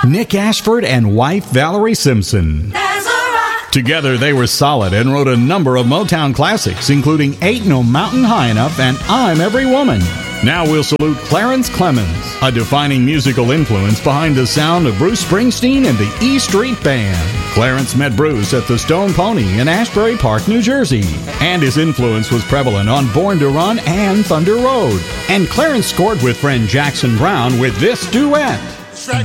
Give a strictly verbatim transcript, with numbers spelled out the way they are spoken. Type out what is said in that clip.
Nick Ashford and wife Valerie Simpson. Together, they were solid and wrote a number of Motown classics, including Ain't No Mountain High Enough and I'm Every Woman. Now we'll salute Clarence Clemons, a defining musical influence behind the sound of Bruce Springsteen and the E Street Band. Clarence met Bruce at the Stone Pony in Ashbury Park, New Jersey, and his influence was prevalent on Born to Run and Thunder Road. And Clarence scored with friend Jackson Browne with this duet.